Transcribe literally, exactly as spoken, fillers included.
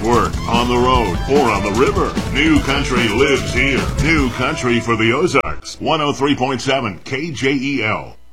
work, on the road, or on the river. New Country lives here. New Country for the Ozarks. one oh three point seven K J E L.